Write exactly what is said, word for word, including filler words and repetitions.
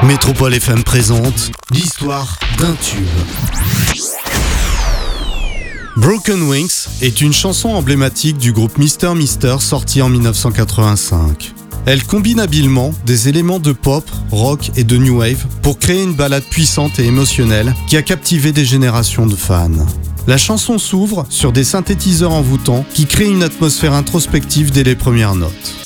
Métropole F M présente l'histoire d'un tube. Broken Wings est une chanson emblématique du groupe Mister Mister sortie en dix-neuf cent quatre-vingt-cinq. Elle combine habilement des éléments de pop, rock et de new wave pour créer une ballade puissante et émotionnelle qui a captivé des générations de fans. La chanson s'ouvre sur des synthétiseurs envoûtants qui créent une atmosphère introspective dès les premières notes.